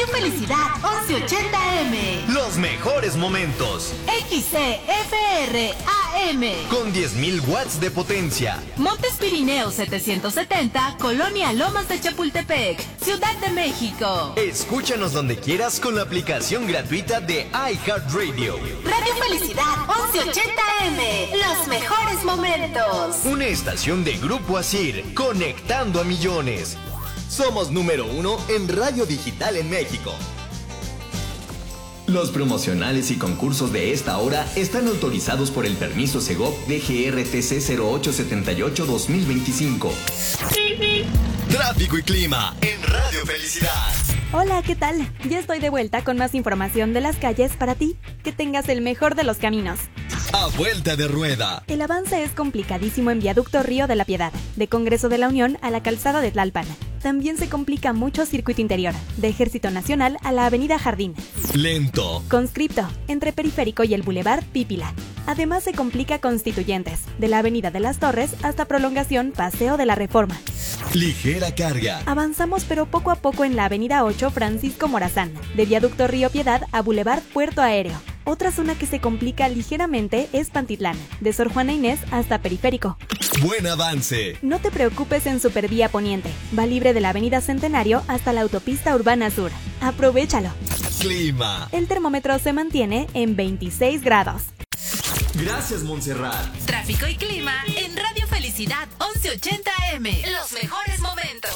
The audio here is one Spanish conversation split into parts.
Felicidad 1180M. Los mejores momentos. XCFR AM. Con 10.000 watts de potencia. Montes Pirineos 770, Colonia Lomas de Chapultepec, Ciudad de México. Escúchanos donde quieras con la aplicación gratuita de iHeartRadio. Radio Felicidad 1180M. Los mejores momentos. Una estación de Grupo Asir, conectando a millones. Somos número 1 en radio digital en México. Los promocionales y concursos de esta hora están autorizados por el permiso Segov DGRTC 0878-2025. Tráfico y clima en Radio Felicidad. Hola, ¿qué tal? Ya estoy de vuelta con más información de las calles para ti. Que tengas el mejor de los caminos. A vuelta de rueda. El avance es complicadísimo en Viaducto Río de la Piedad, de Congreso de la Unión a la Calzada de Tlalpan. También se complica mucho Circuito Interior, de Ejército Nacional a la Avenida Jardín. Lento. Conscripto, entre Periférico y el Boulevard Pípila. Además se complica Constituyentes, de la Avenida de las Torres hasta prolongación Paseo de la Reforma. Ligera carga. Avanzamos pero poco a poco en la Avenida 8 Francisco Morazán, de Viaducto Río Piedad a Boulevard Puerto Aéreo. Otra zona que se complica ligeramente es Pantitlán, de Sor Juana Inés hasta Periférico. Buen avance. No te preocupes en Supervía Poniente. Va libre de la Avenida Centenario hasta la Autopista Urbana Sur. ¡Aprovéchalo! Clima. El termómetro se mantiene en 26 grados. Gracias, Montserrat. Tráfico y clima en Radio Felicidad 1180M. Los mejores momentos.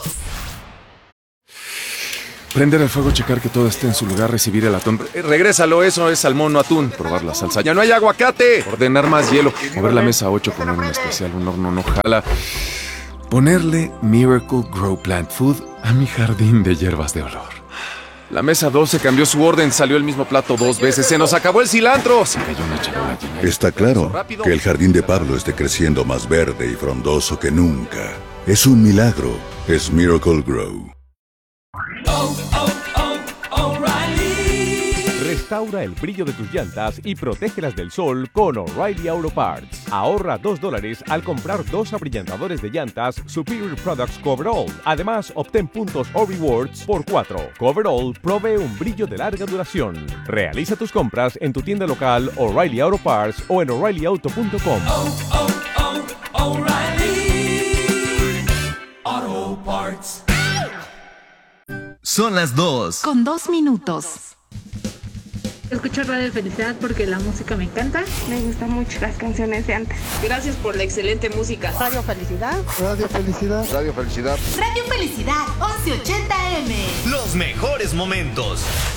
Prender el fuego, checar que todo esté en su lugar, recibir el atún. Regrésalo, eso es salmón, no atún. Probar la salsa. ¡Ya no hay aguacate! Ordenar más hielo. Mover la mesa 8, poner un especial, un horno no jala. Ponerle Miracle Grow Plant Food a mi jardín de hierbas de olor. La mesa 12 cambió su orden, salió el mismo plato 2 veces. ¡Se nos acabó el cilantro! Se cayó una charola llena. Está claro que el jardín de Pablo esté creciendo más verde y frondoso que nunca. Es un milagro. Es Miracle Grow. Restaura el brillo de tus llantas y protégelas del sol con O'Reilly Auto Parts. Ahorra $2 al comprar 2 abrillantadores de llantas Superior Products Coverall. Además, obtén puntos o rewards por 4. Coverall provee un brillo de larga duración. Realiza tus compras en tu tienda local O'Reilly Auto Parts o en O'ReillyAuto.com. O'Reilly Auto Parts. Son las 2. Con 2 minutos. Escucho Radio Felicidad porque la música me encanta. Me gustan mucho las canciones de antes. Gracias por la excelente música. Radio Felicidad. Radio Felicidad. Radio Felicidad. Radio Felicidad 1180M. Los mejores momentos.